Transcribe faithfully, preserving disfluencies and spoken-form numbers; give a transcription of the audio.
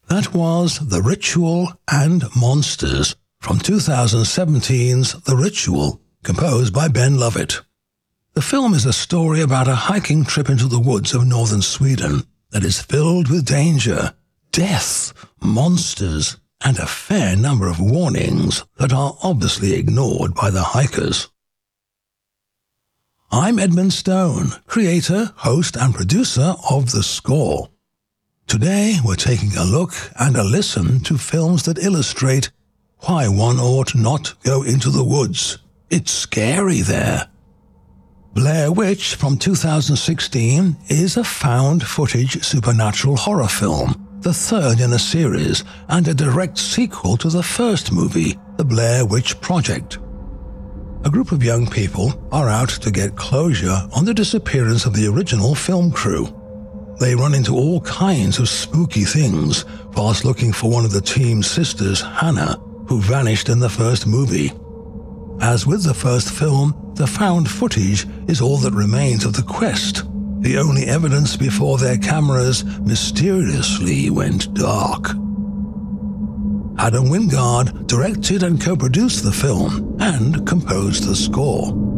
That was The Ritual and Monsters from two thousand seventeen's The Ritual, composed by Ben Lovett. The film is a story about a hiking trip into the woods of northern Sweden that is filled with danger, death, monsters, and a fair number of warnings that are obviously ignored by the hikers. I'm Edmund Stone, creator, host, and producer of The Score. Today, we're taking a look and a listen to films that illustrate why one ought not go into the woods. It's scary there. Blair Witch from two thousand sixteen is a found-footage supernatural horror film, the third in a series, and a direct sequel to the first movie, The Blair Witch Project. A group of young people are out to get closure on the disappearance of the original film crew. They run into all kinds of spooky things whilst looking for one of the team's sisters, Hannah, who vanished in the first movie. As with the first film, the found footage is all that remains of the quest, the only evidence before their cameras mysteriously went dark. Adam Wingard directed and co-produced the film and composed the score.